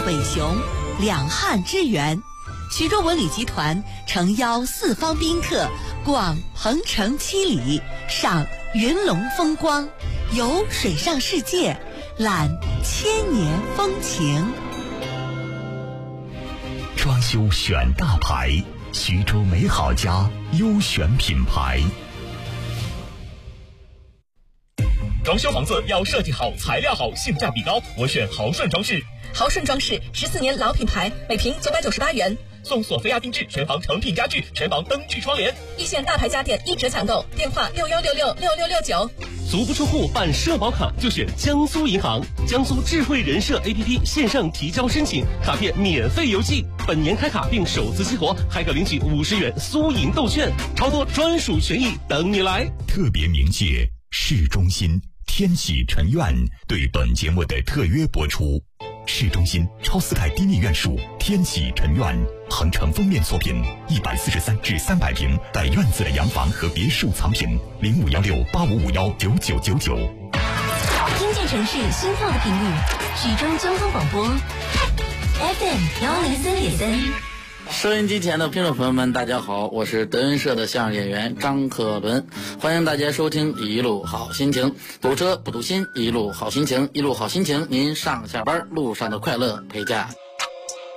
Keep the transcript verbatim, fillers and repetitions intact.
北雄，两汉之源。徐州文旅集团诚邀四方宾客逛鹏城七里，赏云龙风光，游水上世界，览千年风情。 装修选大牌，徐州美好家优选品牌。 装修房子要设计好、材料好、性价比高，我选豪顺装饰。 豪顺装饰十四年老品牌，每平九百九十八元， 送索菲亚定制全房成品家具、全房灯具窗帘， 一线大牌家电一折抢购，电话六幺六六六六六九。 足不出户办社保卡就选江苏银行，江苏智慧人社 A P P 线上提交申请，卡片免费邮寄，本年开卡并首次激活，还可领取五十元苏银豆券，超多专属权益等你来。 特别鸣谢市中心天启臣苑对本节目的特约播出。市中心超四代低密院墅天启臣苑，恒城封面作品，一百四十三至三百平带院子的洋房和别墅藏品，零五幺六八五五幺九九九九。 听见城市心跳的频率，徐州交通广播 F M 幺零三点三。 收音机前的听众朋友们，大家好，我是德云社的相声演员张克伦，欢迎大家收听一路好心情，堵车不堵心，一路好心情，一路好心情，您上下班路上的快乐陪驾。